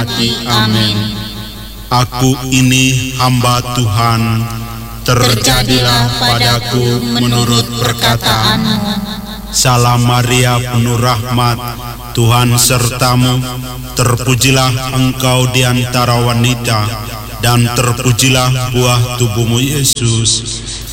mati. Amin. Aku ini hamba Tuhan, Terjadilah padaku menurut perkataanmu. Salam Maria, penuh rahmat, Tuhan sertamu. Terpujilah engkau di antara wanita, dan terpujilah buah tubuhmu Yesus.